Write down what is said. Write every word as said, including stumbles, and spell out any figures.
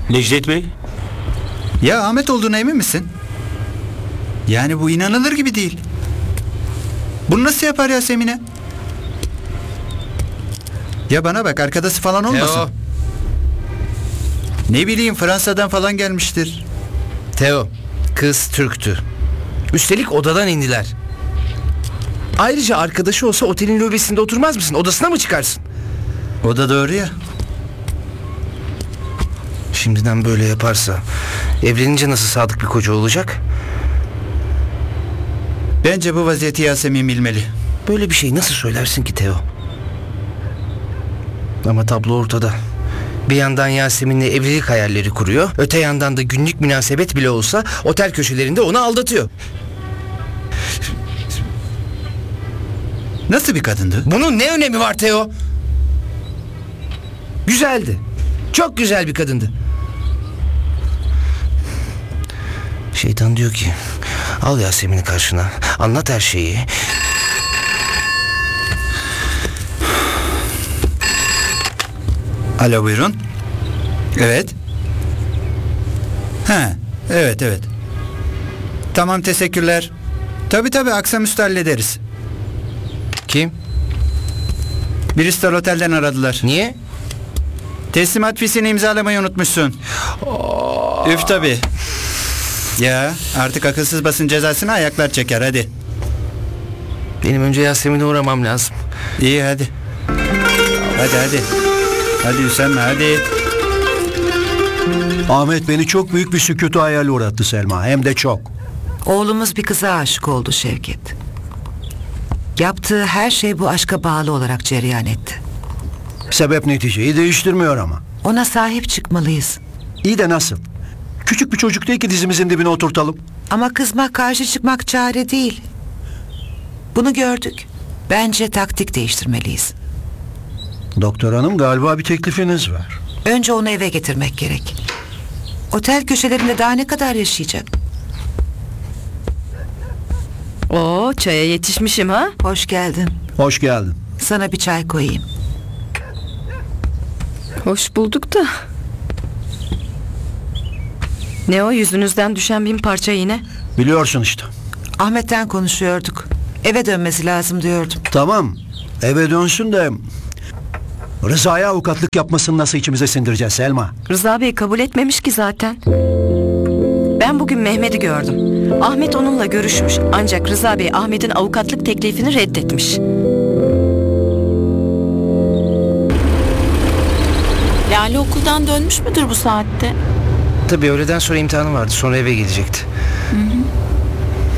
Necdet Bey? Ya Ahmet olduğuna emin misin? Yani bu inanılır gibi değil. Bunu nasıl yapar Yasemin'e? Ya bana bak, arkadaşı falan olmasın. Teo. Ne bileyim, Fransa'dan falan gelmiştir. Teo, kız Türktü. Üstelik odadan indiler. Ayrıca arkadaşı olsa otelin lobisinde oturmaz mısın? Odasına mı çıkarsın? O da doğru ya. Şimdiden böyle yaparsa evlenince nasıl sadık bir koca olacak? Bence bu vaziyeti Yasemin bilmeli. Böyle bir şey nasıl söylersin ki Teo? Ama tablo ortada. Bir yandan Yasemin'le evlilik hayalleri kuruyor, öte yandan da günlük münasebet bile olsa otel köşelerinde onu aldatıyor. Nasıl bir kadındı? Bunun ne önemi var Teo? Güzeldi. Çok güzel bir kadındı. Şeytan diyor ki, al Yasemin'i karşına, anlat her şeyi. Alo, buyurun. Evet. Ha, evet evet. Tamam, teşekkürler. Tabii tabii, akşamüstü hallederiz. Kim? Bristol Otel'den aradılar. Niye? Teslimat fişini imzalamayı unutmuşsun. Üf tabii. Ya artık akılsız basın cezasını ayaklar çeker, hadi. Benim önce Yasemin'e uğramam lazım. İyi hadi. Hadi hadi. Hadi Hüseyin, hadi. Ahmet beni çok büyük bir sükutu hayale uğrattı Selma. Hem de çok. Oğlumuz bir kıza aşık oldu Şevket. Yaptığı her şey bu aşka bağlı olarak cereyan etti. Sebep neticeyi değiştirmiyor ama. Ona sahip çıkmalıyız. İyi de nasıl? Küçük bir çocuk değil ki dizimizin dibine oturtalım. Ama kızmak, karşı çıkmak çare değil. Bunu gördük. Bence taktik değiştirmeliyiz. Doktor hanım, galiba bir teklifiniz var. Önce onu eve getirmek gerek. Otel köşelerinde daha ne kadar yaşayacak? Oo, çaya yetişmişim ha. Hoş geldin. Hoş geldin. Sana bir çay koyayım. Hoş bulduk da. Ne o, yüzünüzden düşen bin parça yine? Biliyorsun işte. Ahmet'ten konuşuyorduk. Eve dönmesi lazım diyordum. Tamam. Eve dönsün de Rıza'ya avukatlık yapmasını nasıl içimize sindireceğiz Selma? Rıza Bey kabul etmemiş ki zaten. Ben bugün Mehmet'i gördüm. Ahmet onunla görüşmüş. Ancak Rıza Bey Ahmet'in avukatlık teklifini reddetmiş. Lale okuldan dönmüş müdür bu saatte? Tabii öğleden sonra imtihanı vardı. Sonra eve gelecekti. Hı hı.